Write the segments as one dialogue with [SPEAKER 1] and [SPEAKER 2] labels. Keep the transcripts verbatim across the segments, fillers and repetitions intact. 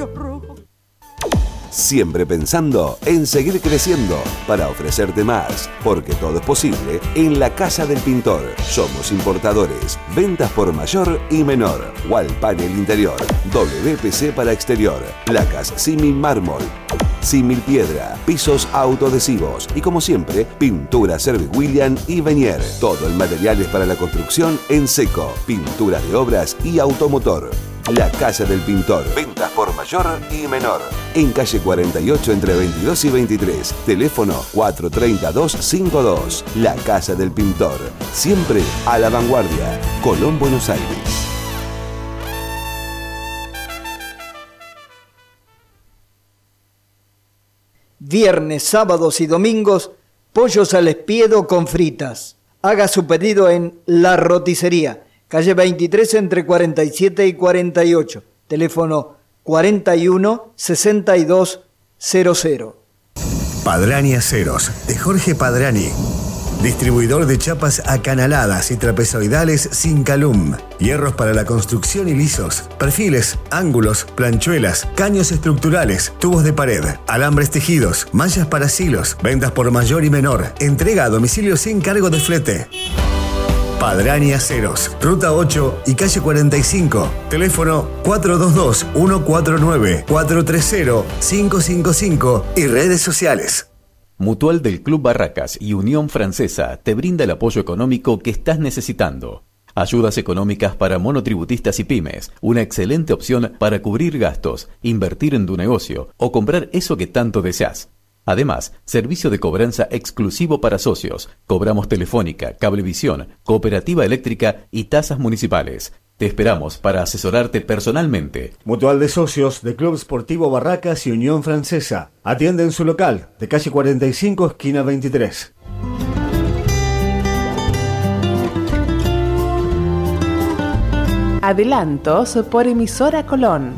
[SPEAKER 1] vidrios rojos.
[SPEAKER 2] Siempre pensando en seguir creciendo para ofrecerte más, porque todo es posible en la Casa del Pintor. Somos importadores, ventas por mayor y menor, wall panel interior, W P C para exterior, placas símil mármol, símil piedra, pisos autoadhesivos y, como siempre, pintura Service William y Venier. Todo el material es para la construcción en seco, pintura de obras y automotor. La Casa del Pintor. Ventas por mayor y menor. En calle cuarenta y ocho entre veintidós y veintitrés. Teléfono cuatro tres cero dos cinco dos. La Casa del Pintor. Siempre a la vanguardia. Colón, Buenos Aires.
[SPEAKER 3] Viernes, sábados y domingos, pollos al espiedo con fritas. Haga su pedido en La Roticería, calle veintitrés entre cuarenta y siete y cuarenta y ocho. Teléfono cuarenta y uno sesenta y dos cero cero.
[SPEAKER 4] Padrani Aceros, de Jorge Padrani. Distribuidor de chapas acanaladas y trapezoidales sin calum. Hierros para la construcción y lisos. Perfiles, ángulos, planchuelas, caños estructurales, tubos de pared, alambres tejidos, mallas para silos. Ventas por mayor y menor. Entrega a domicilio sin cargo de flete. Padrani Aceros, Ruta ocho y calle cuarenta y cinco. Teléfono cuatro dos dos, uno cuatro nueve, cuatro tres cero, cinco cinco cinco y redes sociales.
[SPEAKER 5] Mutual del Club Barracas y Unión Francesa te brinda el apoyo económico que estás necesitando. Ayudas económicas para monotributistas y pymes, una excelente opción para cubrir gastos, invertir en tu negocio o comprar eso que tanto deseas. Además, servicio de cobranza exclusivo para socios. Cobramos telefónica, cablevisión, cooperativa eléctrica y tasas municipales. Te esperamos para asesorarte personalmente.
[SPEAKER 6] Mutual de Socios de Club Sportivo Barracas y Unión Francesa. Atiende en su local, de calle cuarenta y cinco, esquina veintitrés.
[SPEAKER 7] Adelantos por emisora Colón.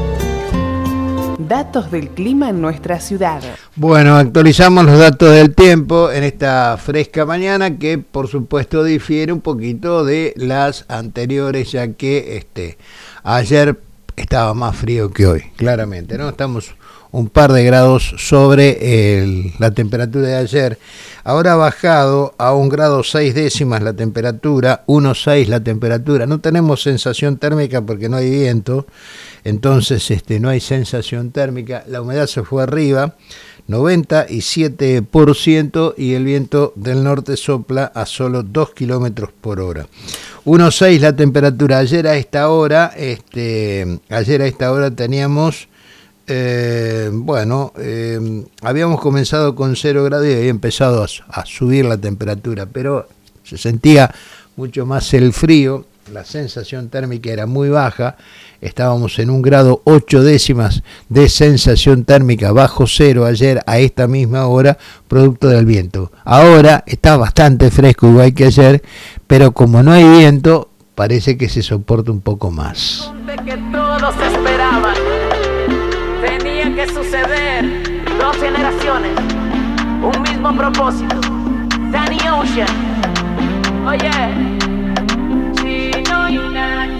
[SPEAKER 7] Datos del clima en nuestra ciudad.
[SPEAKER 8] Bueno, actualizamos los datos del tiempo en esta fresca mañana que por supuesto difiere un poquito de las anteriores, ya que este ayer estaba más frío que hoy, claramente, ¿no? Estamos un par de grados sobre el, la temperatura de ayer. Ahora ha bajado a un grado seis décimas la temperatura, uno coma seis la temperatura. No tenemos sensación térmica porque no hay viento, entonces este, no hay sensación térmica. La humedad se fue arriba, noventa y siete por ciento, y el viento del norte sopla a solo dos kilómetros por hora. uno coma seis la temperatura. Ayer a esta hora, este, ayer a esta hora teníamos... Eh, bueno, eh, habíamos comenzado con cero grados y había empezado a, a subir la temperatura, pero se sentía mucho más el frío, la sensación térmica era muy baja, estábamos en un grado ocho décimas de sensación térmica bajo cero ayer a esta misma hora, producto del viento. Ahora está bastante fresco igual que ayer, pero como no hay viento, parece que se soporta un poco más.
[SPEAKER 9] Que todos esperaban. Tenía que suceder, dos generaciones, un mismo propósito. Danny Ocean, oye, Chino y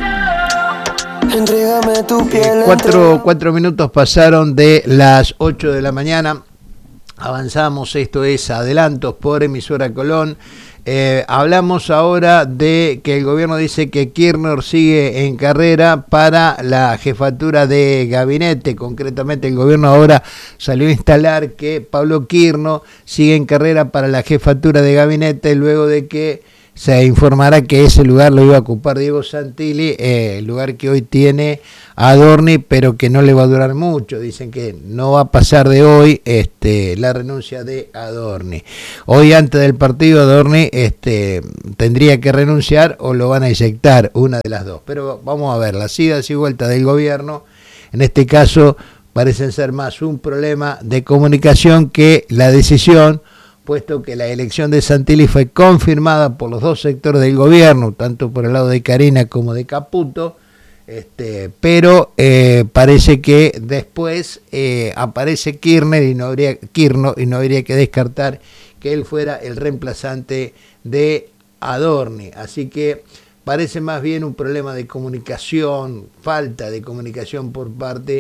[SPEAKER 9] Nacho.
[SPEAKER 8] Entrégame tu piel. Eh, cuatro, cuatro minutos pasaron de las ocho de la mañana. Avanzamos, esto es Adelantos por emisora Colón. Eh, hablamos ahora de que el gobierno dice que Kirchner sigue en carrera para la jefatura de gabinete. Concretamente, el gobierno ahora salió a instalar que Pablo Kirchner sigue en carrera para la jefatura de gabinete luego de que se informará que ese lugar lo iba a ocupar Diego Santilli, eh, el lugar que hoy tiene Adorni, pero que no le va a durar mucho. Dicen que no va a pasar de hoy este, la renuncia de Adorni. Hoy, antes del partido, Adorni este, tendría que renunciar o lo van a eyectar, una de las dos. Pero vamos a ver, las idas y vueltas del gobierno, en este caso, parecen ser más un problema de comunicación que la decisión, puesto que la elección de Santilli fue confirmada por los dos sectores del gobierno, tanto por el lado de Carina como de Caputo, este, pero eh, parece que después eh, aparece Kirchner y no habría Kirchner y no habría que descartar que él fuera el reemplazante de Adorni. Así que parece más bien un problema de comunicación, falta de comunicación por parte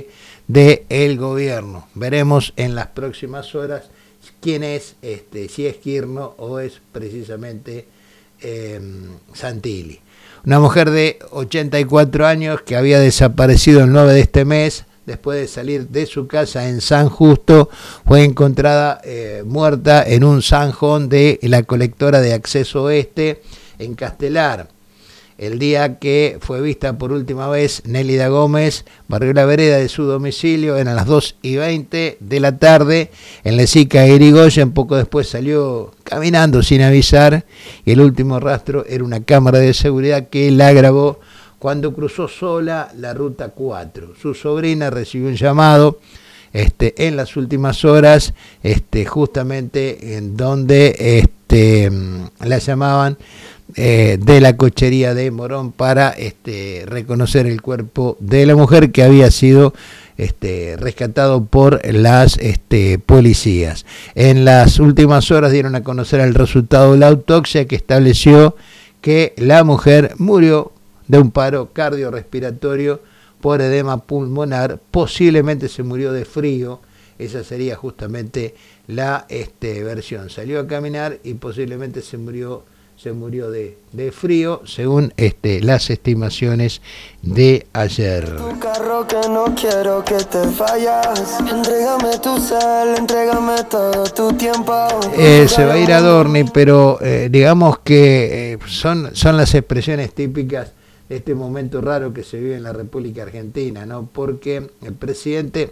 [SPEAKER 8] del gobierno. Veremos en las próximas horas quién es, este, si es Kirchner o es precisamente eh, Santilli. Una mujer de ochenta y cuatro años que había desaparecido el nueve de este mes, después de salir de su casa en San Justo, fue encontrada eh, muerta en un zanjón de la colectora de Acceso Oeste en Castelar. El día que fue vista por última vez, Nélida Gómez barrió la vereda de su domicilio, eran las dos y veinte de la tarde, en Lezica e Irigoyen. Poco después salió caminando sin avisar y el último rastro era una cámara de seguridad que la grabó cuando cruzó sola la ruta cuatro. Su sobrina recibió un llamado este, en las últimas horas, este, justamente en donde este, la llamaban Eh, de la cochería de Morón para este, reconocer el cuerpo de la mujer que había sido este, rescatado por las este, policías. En las últimas horas dieron a conocer el resultado de la autopsia que estableció que la mujer murió de un paro cardiorrespiratorio por edema pulmonar, posiblemente se murió de frío. Esa sería justamente la este, versión. Salió a caminar y posiblemente se murió se murió de, de frío, según este, las estimaciones de ayer.
[SPEAKER 1] Tu carro que no quiero que te fallas. Entrégame tu cel, entrégame todo tu tiempo.
[SPEAKER 8] Eh, se va a ir a Dorni, pero eh, digamos que eh, son, son las expresiones típicas de este momento raro que se vive en la República Argentina, ¿no? Porque el presidente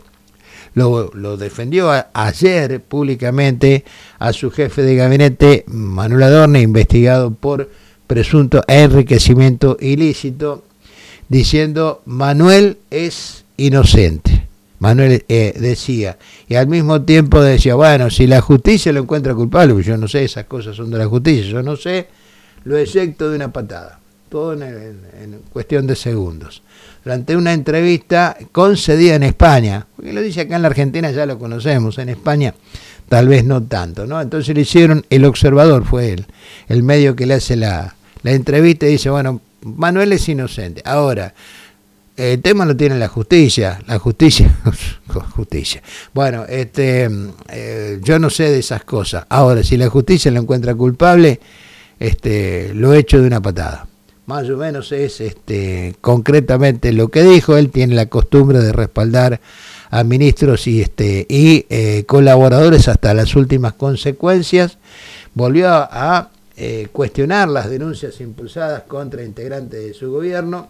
[SPEAKER 8] Lo, lo defendió a, ayer públicamente a su jefe de gabinete, Manuel Adorni, investigado por presunto enriquecimiento ilícito, diciendo: Manuel es inocente. Manuel eh, decía, y al mismo tiempo decía, bueno, si la justicia lo encuentra culpable, pues yo no sé, esas cosas son de la justicia, yo no sé, lo eyecto de una patada, todo en, en, en cuestión de segundos. Durante una entrevista concedida en España, porque lo dice acá en la Argentina, ya lo conocemos, en España tal vez no tanto, ¿no? Entonces le hicieron, El Observador fue él, el medio que le hace la, la entrevista, y dice, bueno, Manuel es inocente. Ahora, el tema lo tiene la justicia, la justicia, justicia. Bueno, este, eh, yo no sé de esas cosas. Ahora, si la justicia lo encuentra culpable, este, lo echo de una patada. Más o menos es este, concretamente lo que dijo. Él tiene la costumbre de respaldar a ministros y, este, y eh, colaboradores hasta las últimas consecuencias. Volvió a, a eh, cuestionar las denuncias impulsadas contra integrantes de su gobierno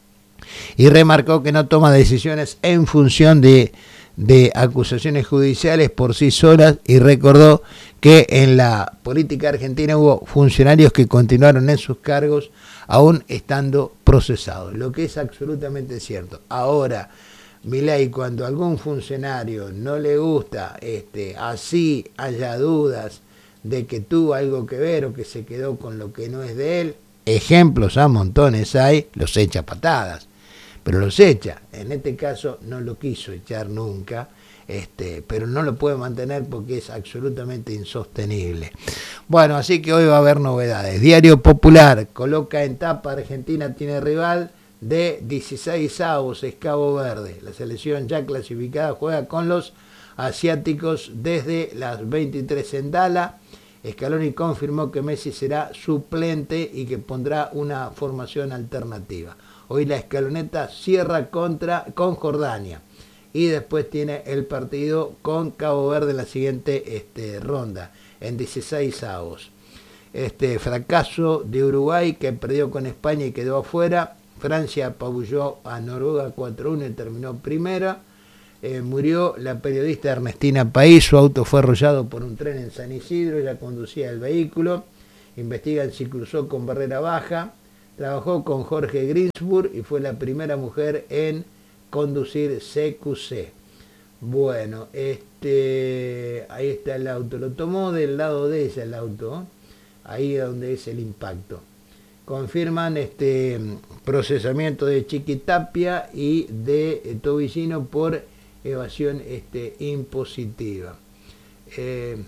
[SPEAKER 8] y remarcó que no toma decisiones en función de, de acusaciones judiciales por sí solas, y recordó que en la política argentina hubo funcionarios que continuaron en sus cargos aún estando procesados, lo que es absolutamente cierto. Ahora, Milei, cuando a algún funcionario no le gusta, este, así haya dudas de que tuvo algo que ver o que se quedó con lo que no es de él, ejemplos a montones hay, los echa patadas, pero los echa. En este caso no lo quiso echar nunca, este, pero no lo puede mantener porque es absolutamente insostenible. Bueno, así que hoy va a haber novedades. Diario Popular coloca en tapa: Argentina tiene rival de dieciséis avos, es Cabo Verde. La selección ya clasificada juega con los asiáticos desde las veintitrés en Dala. Scaloni confirmó que Messi será suplente y que pondrá una formación alternativa. Hoy la escaloneta cierra contra, con Jordania, y después tiene el partido con Cabo Verde en la siguiente este, ronda, en dieciséis avos. Este fracaso de Uruguay, que perdió con España y quedó afuera. Francia apabulló a Noruega cuatro uno y terminó primera. Eh, murió la periodista Ernestina País, su auto fue arrollado por un tren en San Isidro, ella conducía el vehículo. Investigan si cruzó con barrera baja. Trabajó con Jorge Greensburg y fue la primera mujer en conducir C Q C. Bueno, este, ahí está el auto, lo tomó del lado de ella el auto, ahí donde es el impacto. Confirman este procesamiento de Chiquitapia y de Tobillino por evasión este, impositiva. Eh,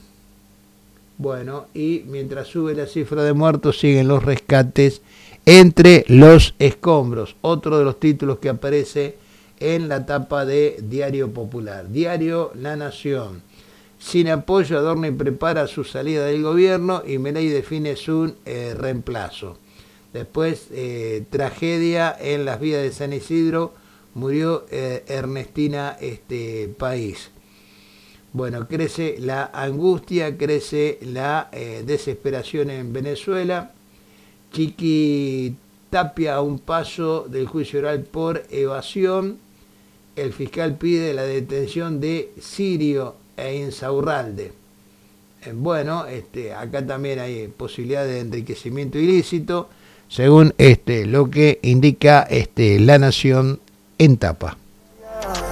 [SPEAKER 8] bueno, y mientras sube la cifra de muertos, siguen los rescates entre los escombros. Otro de los títulos que aparece en la tapa de Diario Popular. Diario La Nación. Sin apoyo, Adorni prepara su salida del gobierno y Milei define su eh, reemplazo. Después, eh, tragedia en las vías de San Isidro, murió eh, Ernestina este, País. Bueno, crece la angustia, crece la eh, desesperación en Venezuela. Chiqui Tapia a un paso del juicio oral por evasión. El fiscal pide la detención de Sirio e Insaurralde. Eh, bueno, este, acá también hay posibilidad de enriquecimiento ilícito, según este, lo que indica este, La Nación en tapa.